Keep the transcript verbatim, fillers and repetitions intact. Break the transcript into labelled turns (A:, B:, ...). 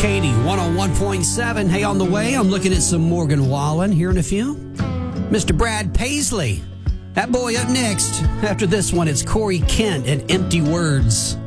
A: Katie, one oh one point seven. Hey, on the way, I'm looking at some Morgan Wallen here in a few. Mister Brad Paisley. That boy up next. After this one, it's Corey Kent and Empty Words.